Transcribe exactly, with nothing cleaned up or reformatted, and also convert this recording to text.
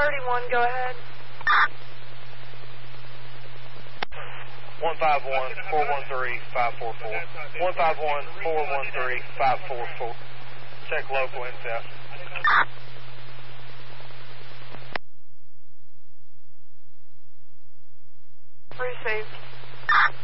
thirty-one, go ahead. one five one, four one three, five four four. one five one, four one three, five four four. Check local and south. Received.